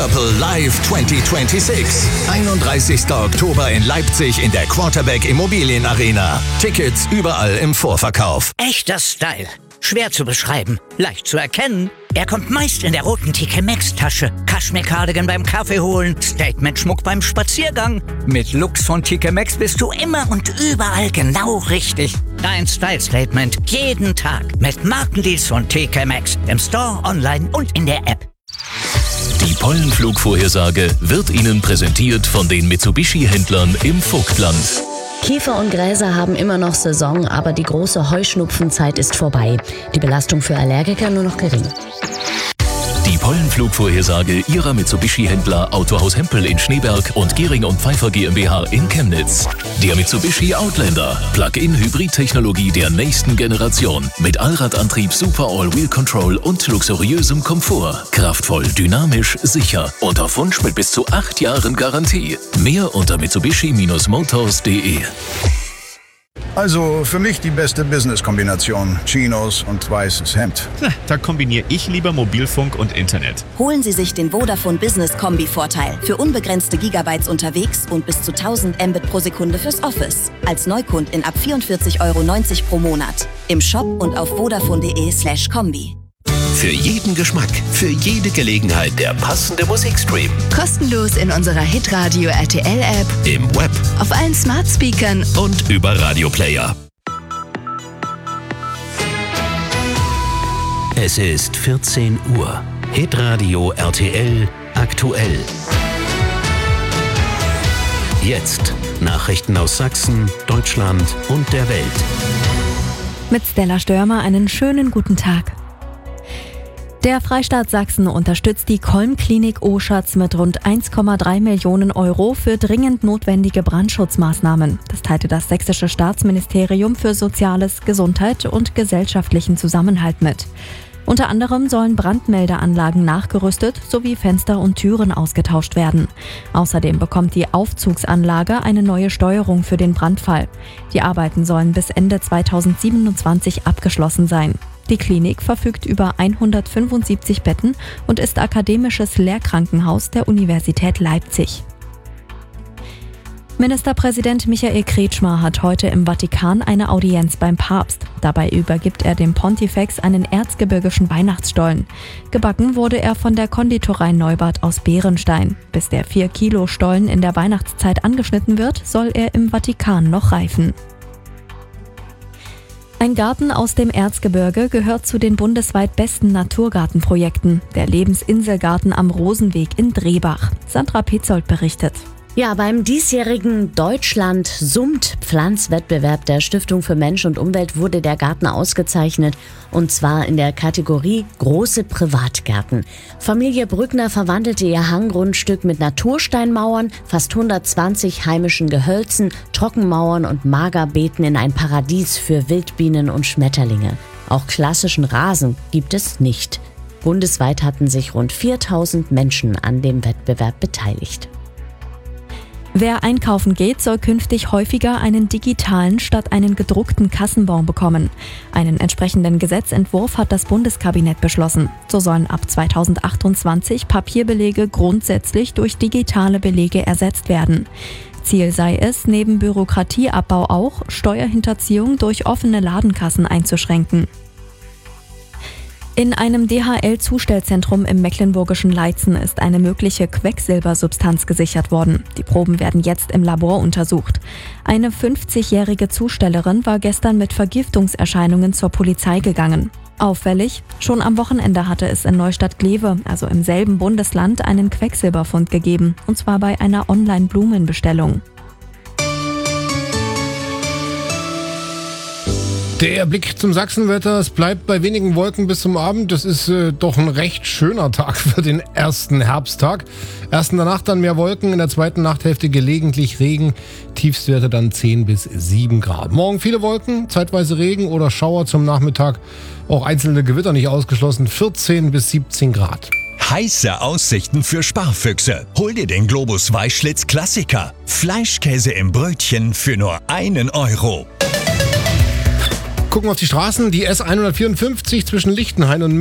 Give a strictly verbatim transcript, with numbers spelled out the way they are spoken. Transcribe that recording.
Purple Live zwanzig sechsundzwanzig. einunddreißigster Oktober in Leipzig in der Quarterback Immobilienarena. Tickets überall im Vorverkauf. Echter Style. Schwer zu beschreiben, leicht zu erkennen. Er kommt meist in der roten T K Maxx-Tasche. Kaschmir-Cardigan beim Kaffee holen, Statement-Schmuck beim Spaziergang. Mit Looks von T K Maxx bist du immer und überall genau richtig. Dein Style-Statement jeden Tag mit Markendeals von T K Maxx im Store, online und in der App. Die Pollenflugvorhersage wird Ihnen präsentiert von den Mitsubishi-Händlern im Vogtland. Kiefer und Gräser haben immer noch Saison, aber die große Heuschnupfenzeit ist vorbei. Die Belastung für Allergiker nur noch gering. Die Pollenflugvorhersage Ihrer Mitsubishi-Händler Autohaus Hempel in Schneeberg und Gering und Pfeiffer GmbH in Chemnitz. Der Mitsubishi Outlander, Plug-in-Hybrid-Technologie der nächsten Generation. Mit Allradantrieb, Super All-Wheel Control und luxuriösem Komfort. Kraftvoll, dynamisch, sicher und auf Wunsch mit bis zu acht Jahren Garantie. Mehr unter mitsubishi motors punkt de. Also für mich die beste Business-Kombination. Chinos und weißes Hemd. Na, da kombiniere ich lieber Mobilfunk und Internet. Holen Sie sich den Vodafone Business Kombi-Vorteil. Für unbegrenzte Gigabytes unterwegs und bis zu tausend Mbit pro Sekunde fürs Office. Als Neukundin ab vierundvierzig Euro neunzig pro Monat. Im Shop und auf vodafone.de slash Kombi. Für jeden Geschmack, für jede Gelegenheit der passende Musikstream. Kostenlos in unserer Hitradio R T L-App, Im Web, auf allen Smart-Speakern und über Radioplayer. Es ist vierzehn Uhr. Hitradio R T L aktuell. Jetzt Nachrichten aus Sachsen, Deutschland und der Welt. Mit Stella Störmer einen schönen guten Tag. Der Freistaat Sachsen unterstützt die Kolm-Klinik Oschatz mit rund eins Komma drei Millionen Euro für dringend notwendige Brandschutzmaßnahmen. Das teilte das sächsische Staatsministerium für Soziales, Gesundheit und gesellschaftlichen Zusammenhalt mit. Unter anderem sollen Brandmeldeanlagen nachgerüstet sowie Fenster und Türen ausgetauscht werden. Außerdem bekommt die Aufzugsanlage eine neue Steuerung für den Brandfall. Die Arbeiten sollen bis Ende zweitausendsiebenundzwanzig abgeschlossen sein. Die Klinik verfügt über hundertfünfundsiebzig Betten und ist akademisches Lehrkrankenhaus der Universität Leipzig. Ministerpräsident Michael Kretschmer hat heute im Vatikan eine Audienz beim Papst. Dabei übergibt er dem Pontifex einen erzgebirgischen Weihnachtsstollen. Gebacken wurde er von der Konditorei Neubart aus Bärenstein. Bis der vier Kilo Stollen in der Weihnachtszeit angeschnitten wird, soll er im Vatikan noch reifen. Ein Garten aus dem Erzgebirge gehört zu den bundesweit besten Naturgartenprojekten. Der Lebensinselgarten am Rosenweg in Drehbach. Sandra Petzold berichtet. Ja, beim diesjährigen Deutschland summt Pflanzwettbewerb der Stiftung für Mensch und Umwelt wurde der Garten ausgezeichnet, und zwar in der Kategorie Große Privatgärten. Familie Brückner verwandelte ihr Hanggrundstück mit Natursteinmauern, fast hundertzwanzig heimischen Gehölzen, Trockenmauern und Magerbeeten in ein Paradies für Wildbienen und Schmetterlinge. Auch klassischen Rasen gibt es nicht. Bundesweit hatten sich rund viertausend Menschen an dem Wettbewerb beteiligt. Wer einkaufen geht, soll künftig häufiger einen digitalen statt einen gedruckten Kassenbon bekommen. Einen entsprechenden Gesetzentwurf hat das Bundeskabinett beschlossen. So sollen ab zweitausendachtundzwanzig Papierbelege grundsätzlich durch digitale Belege ersetzt werden. Ziel sei es, neben Bürokratieabbau auch Steuerhinterziehung durch offene Ladenkassen einzuschränken. In einem D H L-Zustellzentrum im mecklenburgischen Leitzen ist eine mögliche Quecksilbersubstanz gesichert worden. Die Proben werden jetzt im Labor untersucht. Eine fünfzigjährige Zustellerin war gestern mit Vergiftungserscheinungen zur Polizei gegangen. Auffällig, schon am Wochenende hatte es in Neustadt-Glewe, also im selben Bundesland, einen Quecksilberfund gegeben, und zwar bei einer Online-Blumenbestellung. Der Blick zum Sachsenwetter, es bleibt bei wenigen Wolken bis zum Abend. Das ist äh, doch ein recht schöner Tag für den ersten Herbsttag. Erst in der Nacht dann mehr Wolken, in der zweiten Nachthälfte gelegentlich Regen. Tiefstwerte dann zehn bis sieben Grad. Morgen viele Wolken, zeitweise Regen oder Schauer zum Nachmittag. Auch einzelne Gewitter nicht ausgeschlossen, vierzehn bis siebzehn Grad. Heiße Aussichten für Sparfüchse. Hol dir den Globus Weißschlitz Klassiker. Fleischkäse im Brötchen für nur einen Euro. Gucken wir auf die Straßen. Die S hundertvierundfünfzig zwischen Lichtenhain und